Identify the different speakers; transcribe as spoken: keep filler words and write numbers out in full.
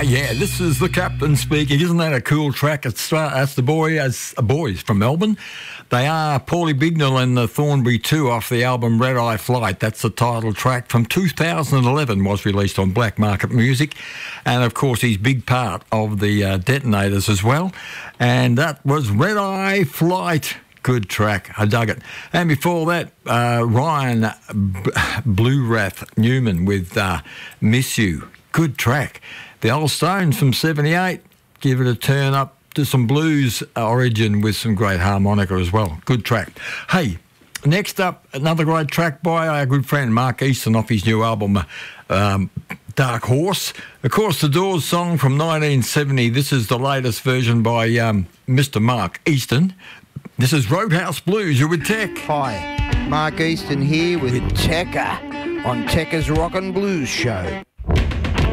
Speaker 1: Yeah, this is the captain speaking. Isn't that a cool track? It's, uh, that's the boy, as uh, boys from Melbourne. They are Paulie Bignell and the Thornbury two off the album Red Eye Flight. That's the title track from two thousand eleven, was released on Black Market Music. And, of course, he's big part of the uh, Detonators as well. And that was Red Eye Flight. Good track. I dug it. And before that, uh, Ryan B- Blue Wrath Newman with uh, Miss You. Good track. The Old Stones from seventy-eight. Give it a turn up to some blues origin with some great harmonica as well. Good track. Hey, next up, another great track by our good friend Mark Easton off his new album, um, Dark Horse. Of course, the Doors song from nineteen seventy. This is the latest version by um, Mister Mark Easton. This is Roadhouse Blues. You're with Tech.
Speaker 2: Hi, Mark Easton here with Tekka on Tekka's Rock and Blues Show.